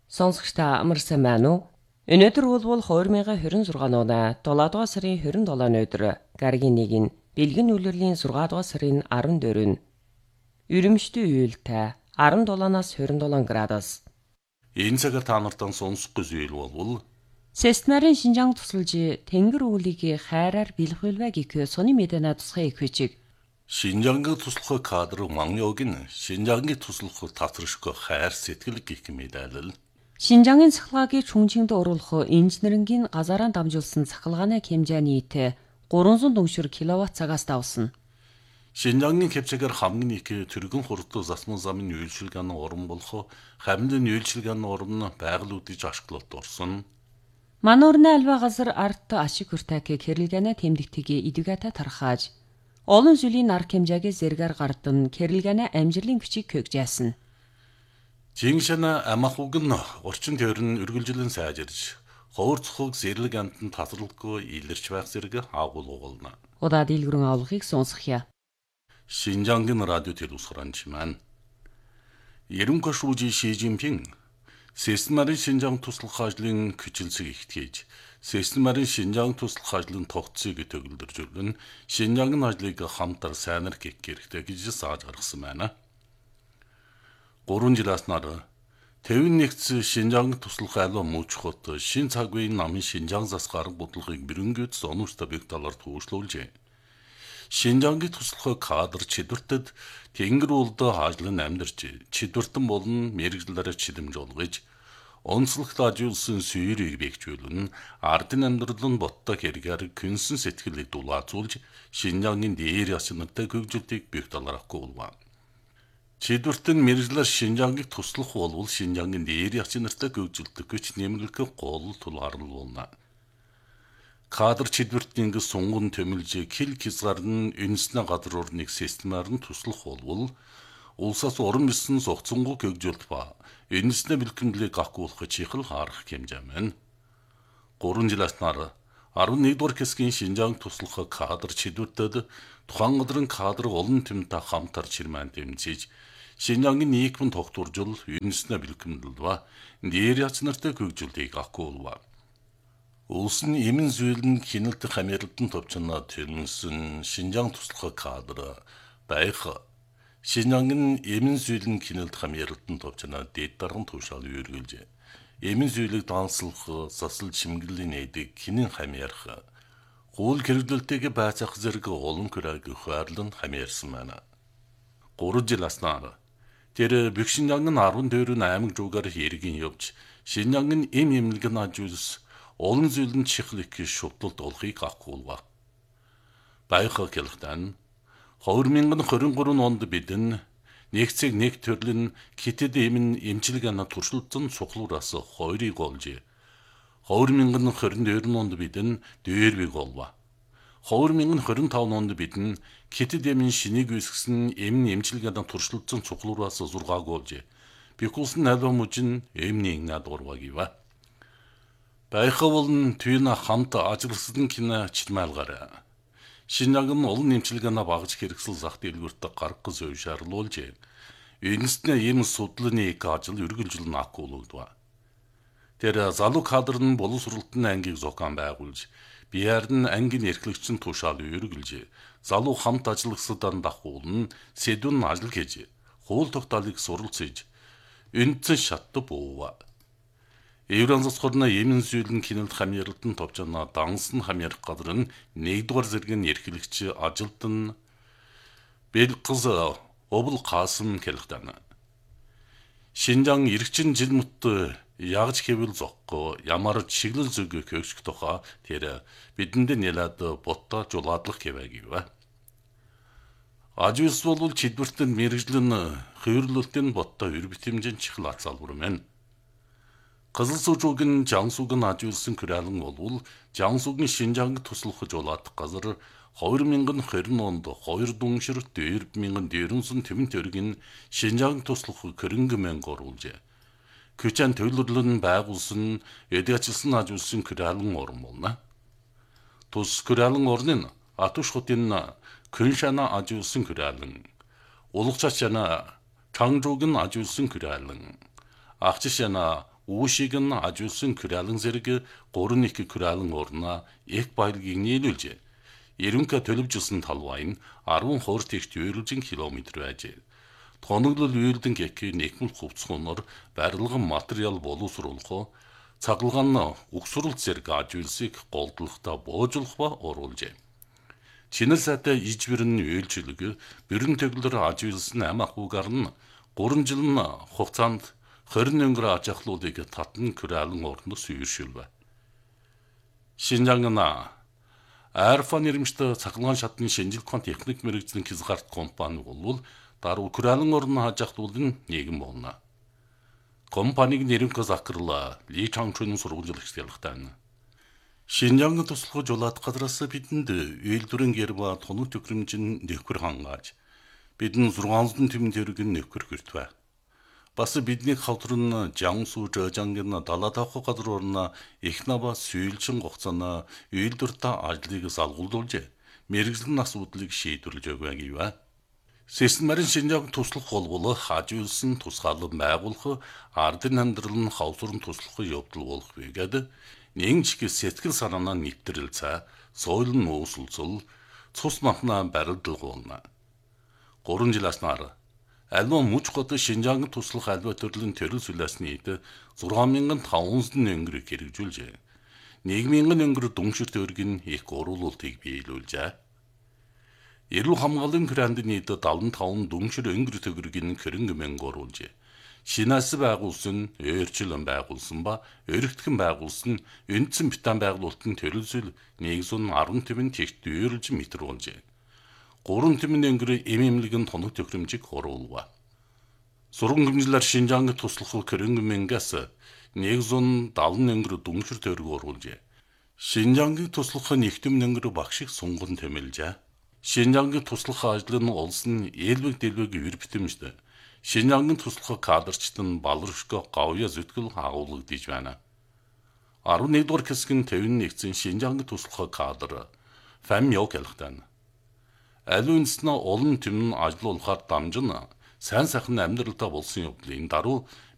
Сонсогчдаа амар сайн байна уу? Өнөөдөр бол 2026 оны 7 дугаар сарын 27-ны өдөр гаргийн 1-ийн бэлгэн үйлрлийн 6 дугаар сарын 14-нд Өрөмштэй уйлтай 17-наас 27 градус. Энэ цагаар та нартай сонсох гэж үйл болвол Сестнарын шинжаан тусалж тэнгэр үүлийг хайраар бэлхүүлвэ гэх сони мэдэнэ тусгай ихвэчиг. Шинжаангийн туслах кадр Маньёгийн шинжаангийн туслах татваршгүй хайр сэтгэл гэх мэдээлэл. Шинжаангийн цахилгааг чүнжинд оруулах инженерингийн газараа дамжуулсан цахилгааны хэмжээ нийт 340 кВт цагаас давсан. Шинжаангийн хэмжээгээр хамгийн их түргэн хурдтай засмын замын үйлчилгээний уран болох хамлын үйлчилгээний уран байгалуудыг ашиглалт орсон. Мануурны альва газар арт ашиг хүртэг кэрэлгэнэ тэмдэгтгийг идвгата тархааж олон жилийн арга хэмжээгээ зэргээр гардан кэрэлгэнэ амжилын бичиг хөгжээсэн. Жиншана амахуг нь орчин тойрон үргэлжлэн сайжирж ховор цохог зэрлэг амтанд татварлахгүй илэрч байх зэрэг агуулгуулна. Удаа дийлгэрэн авлахыг сонсхъя. Шинжаангийн радио телевизхоранч маань Ерөнхий шүүжи Ши Жинпин Сестнарын шинжаан туслах ажлын хүчилсэг ихтгэж Сестнарын шинжаан туслах ажлын тогтцыг төгөлдөрж өргөн шинжаангийн ажлыг хамтар сайнар гэх хэрэгтэй гэж зааж гаргасан байна. 3 жилээс нар Тэвэн нэгц шинжаангийн туслах айлва мөчхөт шин цаг үеийн намын шинжаан зас гарга бодлогыг бэрэнгэд сонууртай бэг талаар төвшлүүлжээ. Шинжаангийн туслах кадр чидвэртэд тэнгэр уулдаа хаажлан амьдарч чидвэртэн болон мэрэгжлээрээ чидэмж олгож онцлогт ажиулсан сүйрийг бэхжүүлэн ардын амьдрал нь боттой хэрэгээр күнсэн сэтгэлийг дулаацуулж шинжаангийн дээр ясантай хөгжилтийг бэг талаарахгүй болваа. Чидвэртэн мэрэгжлэр шинжаангийг туслах болвол шинжаангийн дээр ясантай хөгжилтөг гэж нэмэлгэх гол тулгаарлал болно. Кадр чидвэртний сунган төмөлж хил хязгаар нь үнэснэ газар орныг системаар нь туслах болвол улсаас уран бисэн зогцонгоо хөгжүүлт ба үнэснэ бэлтгэмжлийг гахгуулах чихэл харах хэмжээ маань. 3 жилээс нар 11 дугаар хэсгийн шинжаан туслах кадр чидвэртэд тухайн газрын кадр олон тэмтэй хамтар чирмэн дэмжиж шинжаангийн нийгмийн тогтворжул үнэснэ бэлтгэмжлэл ба дээр яц нартай хөгжүүлтийг гахгуулва. Улс нь эмэн зүйлэн хяналт хамааралдан товчноо тэрнсэн шинжаан туслах кадр байх шинжаангийн эмэн зүйлэн хяналт хамааралдан товчноо дэд дарган тушаал үргэлж эмэн зүйлийг данслах засал чимгэлийн эдэг хинэн хамаарах гуул хэрэглэлтэйг байцаах зэрэг олон көрөөг хуваарлан хамаарсан байна. 3 жил аснаар тэр бүх шинжаангийн 14 аймаг жуугаар хэрэгин явж шинжаангийн эм эмнэлгэн ажуулс олон зүйлэн чихлэх шутлалт олохыг гахгуулва. Байхаа хэлэхдээ 2023 онд бидэн нэгцэг нэг төрлийн хитэд эмэн эмчилгээний туршилтын цуглуураас 2-ыг олж 2022 онд бидэн 4-ийг олва. 2025 онд бидэн хитэд эмэн шинийг үүсгэсэн эмэн эмчилгээний туршилтын цуглуураас 6-аг олж бихулсан альва мужин эмний надурвагива. Байхаа болон түйнэ хамт ажилласан кино чимээлгаарэ. Шинжаангийн олон нэмчилгээний багж хэрэгсэл зах дэлгүүрт гаргах зөв шаардлагуулж энэснэ ийм судлалын ажил үргэлжлэн агуулдва. Тэр залуу кадр нь боловсролтын ангийг зохион байгуулж биеэр нь ангийн эрхлэгчийн тушаал үргэлж залуу хамт ажиллагсадан дагуулн сэдвэн ажил хийж хууль тогтоолыг суралцж үндсэн шатд буува. Евразас хорны эмэн зүйлэн хяналт хамааралдан товчноо дансан хамаарах газар нь 1-р зэргийн эрхлэгч ажилтан Белкыз Обл Касым хэлэхдээ шинжаан эргчин жилмөт ягж хэвэл зохгүй ямар чиглэл зүг хөгжих тухай тэр бидэнд нэлээд ботто жулаадлах гэвэгэв. Ажуулс бол чидвэртэн мэрэгжлэн хөвөрлөлтийн ботто өр битэмжин чихл ацалбар мэн. Кызылсуугийн Жансугийн ажуулсан күрэлэн болвол Жансугийн шинжаанг туслах жуулаадах газар 2020 онд 2 дүншир 2009 тэмэн төргийн шинжаанг туслах хөрөнгө мянга оруулжээ. Күчэн төлөвлөлөн байгуулсан эдгэжсэн ажуулсан күрэлэн орн болно. Тус күрэлэн орны Атуш хотын Күншана ажуулсан күрэлэн улгачаачана Чангжуугийн ажуулсан күрэлэн Ахчишана уушиг нь ажуулсан күрэлэн зэрэг 3-2 күрэлэн орноо их баялагийг нийлүүлжээ. Ерөнхий төлөвжүүлсэн талбай нь 10 хорт-эгт үйрэлжин километр байжээ. Тоноглол үйрдэн гэхээ нэгмэл хувцсоноор барилган материал боловсруулах, цаглаган угсрал зэрэг ажуулсыг голдлохтой боожуулах ба оруулжээ. Чинэл сайтай ижбэрэн үйлчлэг бүрэн төглөр ажуулсан ам ахуйгаар нь 3 жил хугацаанд 20 өнгөр аж ахлуулыг татан күрэлэн орноос үйршүүлвэ. Шинжаангна Аэрфон нэрмжтэй цахилгаан шатны шинжилгээний техник мэрэгжлийн хязгаарт компани бол даруй күрэлэн орны аж ахлуулын нийгэм болно. Компаниг нэрмгөө захирлаа Ли Чангчун сургуулийн ялгтаана. Шинжаанг туслахж улаад газраас бидэнд үйлдвэрийн гэр ба тоног төхөөрөмжийн нөхөр хангааж бидэн 600 тэмэн төгрөгийн нөхөр хүртвэ. Бас бидний хавдрын Жансу Жожангийн далаа тавх газар орно их наба сүййлчин гоцоно үйлдвэртээ ажлыг салгуулж мэрэгжлийн асуудлыг шийдвэрлэж өгөө гэвэ. Сэсмэрэн Шинжаанг туслах болбол хажуулсан тусгаалan байгуулах ардын амьдрал нь хавсрын туслах явдал болох байгаад нэгэн чиг сэтгэл санаанаа нэвтрэлцээ соёл нь ууслцул цус махна барилдал болно. 3 жилээс нар альва муж гот Шинжаанг туслах альва төрлийн төрөл сүлээсний ид 6500 өнгөр хэрэгжүүлжээ. 1000 өнгөр дүншир төгрөгийн их уруулалтыг биелүүлжээ. Эрүүл хамгааллын грандны ид 75 дүншир өнгөр төгрөгийн хөрөнгө мянга оруулжээ. Шинээс байгуулсан, өөрчлөн байгуулсан ба өргөтгөн байгуулсан үндсэн бетон байгуулалтын төрөлсөл 110 тэмэн тэгт үйрэлж метр болжээ. 3 тэмэн өнгөр эмэмлэгэн тоног төхөөрөмжийг оруулва. Сургууль хэмжлэр Шинжаанг туслах хөрөнгө мянгаас 170 өнгөр дүншир төгрөг оруулжээ. Шинжаанг туслах нэгтгэм өнгөр багшиг сунган тэмэлжээ. Шинжаанг туслах ажил нь улс нь ээлбэг дэлбэг ür битэмжтэй. Шинжаанг туслах кадрчт нь балршко гавья зүтгэл агуулгадж байна. 11 дугаар хэсгийн 51-ийн Шинжаанг туслах кадр фам ёг ялхтана. Аливаа үндэснээ олон түмэн ажлуулахаар дамжин сайн сайхан амьдралдаа болсон явдлын даруй